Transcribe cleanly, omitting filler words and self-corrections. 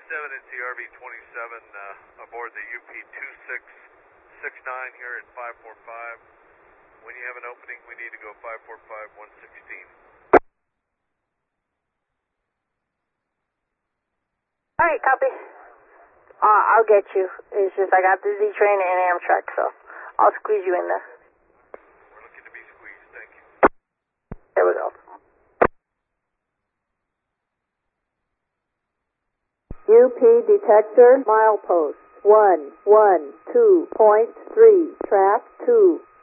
it's the RV-27 aboard the UP-2669 here at 545. When you have an opening, we need to go 545-116. Alright, copy. I'll get you. It's just I got the Z-Train and Amtrak, so I'll squeeze you in there. We're looking to be squeezed, thank you. There we go. UP detector milepost 112.3, track 2.